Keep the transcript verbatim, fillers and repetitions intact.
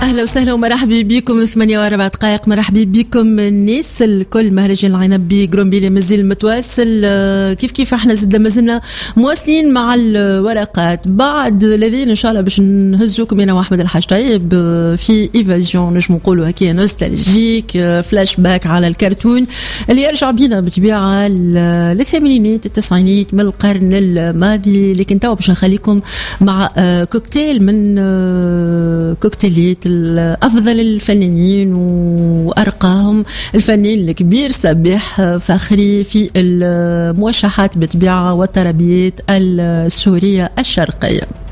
أهلا وسهلا ومرحبا بكم. ثمانية وأربع دقائق. مرحبا بكم الناس الكل. مهرجان العنب بجرومبيلي مازال متواصل كيف كيف احنا زدنا مازلنا مواصلين مع الورقات. بعد الذين إن شاء الله باش نهزوكم أنا وأحمد الحاج طيب في إيفازيون نجم نقولوا هكي نوستالجيك فلاش باك على الكرتون اللي يرجع بينا بطبيعة للثمانينات التسعينات من القرن الماضي. لكن توا باش نخليكم مع كوكتيل من كوكتيلات أفضل الفنانين وأرقاهم. الفنان الكبير سبيح فخري في الموشحات بطبيعة والطربيات السورية الشرقية.